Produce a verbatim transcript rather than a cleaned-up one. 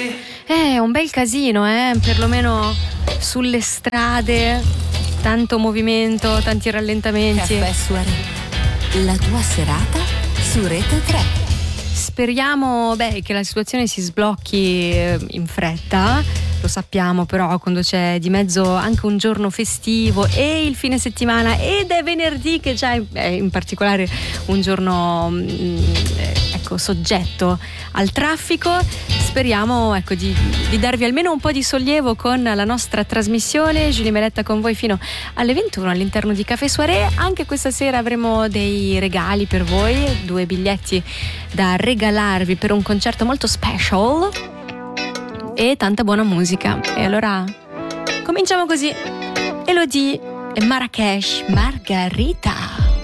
Eh, un bel casino, eh, perlomeno sulle strade, tanto movimento, tanti rallentamenti. Caffè Soirée, la tua serata su Rete tre. Speriamo, beh, che la situazione si sblocchi in fretta. Lo sappiamo, però quando c'è di mezzo anche un giorno festivo e il fine settimana ed è venerdì, che già è in particolare un giorno ecco soggetto al traffico, speriamo ecco di, di darvi almeno un po' di sollievo con la nostra trasmissione. Giulia Meletta con voi fino alle ventuno all'interno di Café Soirée. Anche questa sera avremo dei regali per voi, due biglietti da regalarvi per un concerto molto special e tanta buona musica. E allora cominciamo così. Elodie e Marrakesh, Margarita.